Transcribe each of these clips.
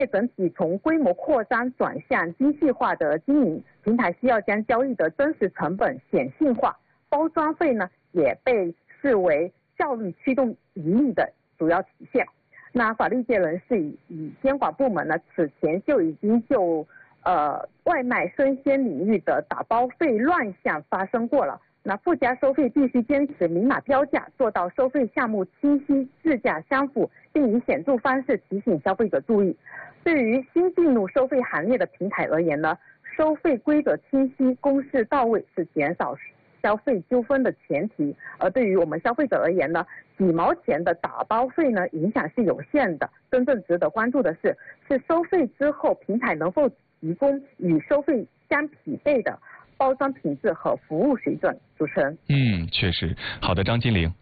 整体从规模扩张转向精细化的经营，平台需要将交易的真实成本显性化，包装费呢也被视为效率驱动盈利的主要体现。那法律界人士与监管部门呢，此前就已经就外卖生鲜领域的打包费乱象发生过了。那附加收费必须坚持明码标价，做到收费项目清晰、质价相符，并以显著方式提醒消费者注意。对于新进入收费行列的平台而言呢，收费规则清晰、公示到位是减少消费纠纷的前提。而对于我们消费者而言呢，几毛钱的打包费呢，影响是有限的。真正值得关注的是收费之后平台能否提供与收费相匹配的包装品质和服务水准。主持人， 确实。好的，张金玲。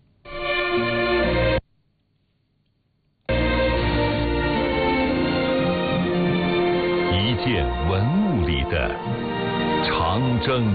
一件文物里的长征。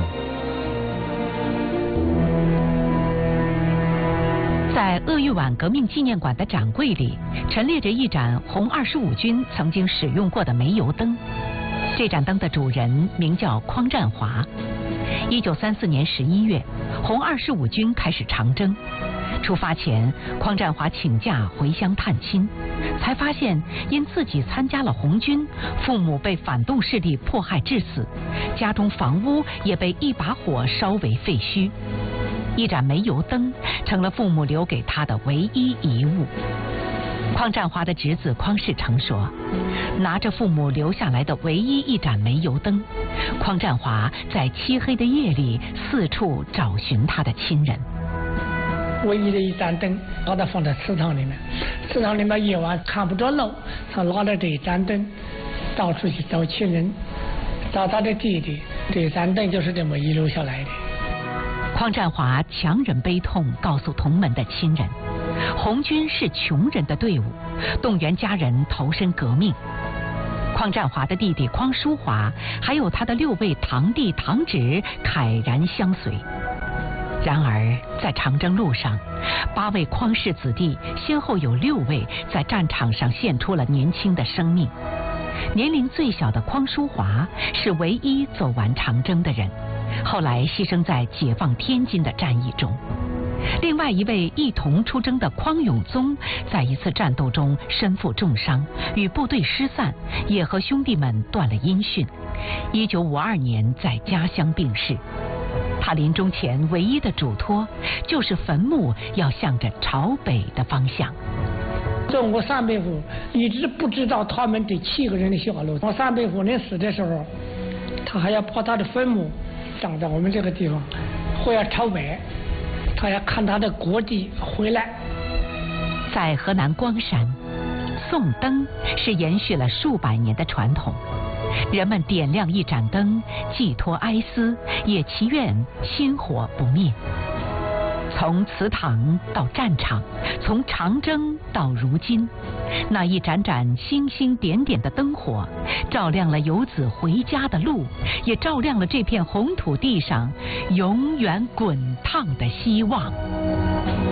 在鄂豫皖革命纪念馆的展柜里，陈列着一盏红25军曾经使用过的煤油灯。这盏灯的主人名叫匡占华。1934年11月，红25军开始长征。出发前，匡占华请假回乡探亲，才发现因自己参加了红军，父母被反动势力迫害致死，家中房屋也被一把火烧为废墟。一盏煤油灯成了父母留给他的唯一遗物。匡占华的侄子匡世成说，拿着父母留下来的唯一一盏煤油灯，匡占华在漆黑的夜里四处找寻他的亲人。 唯一的一盏灯，把它放在祠堂里面，祠堂里面夜晚看不着路，他拿着这一盏灯到处去找亲人，找他的弟弟。这盏灯就是这么遗留下来的。 匡占华强忍悲痛告诉同门的亲人，红军是穷人的队伍，动员家人投身革命。匡占华的弟弟匡淑华还有他的6位堂弟堂侄慨然相随。然而在长征路上，8位匡氏子弟先后有6位在战场上献出了年轻的生命。年龄最小的匡淑华是唯一走完长征的人，后来牺牲在解放天津的战役中。另外一位一同出征的匡永宗，在一次战斗中身负重伤，与部队失散，也和兄弟们断了音讯。1952年在家乡病逝。他临终前唯一的嘱托，就是坟墓要向着朝北的方向。 中国三百户一直不知道他们这7个人的下落。我三百户人死的时候，他还要把他的坟墓葬在我们这个地方，会要朝北，他要看他的国弟回来。 在河南光山，送灯是延续了数百年的传统。人们点亮一盏灯，寄托哀思，也祈愿薪火不灭。从祠堂到战场，从长征到如今，那一盏盏星星点点的灯火，照亮了游子回家的路，也照亮了这片红土地上永远滚烫的希望。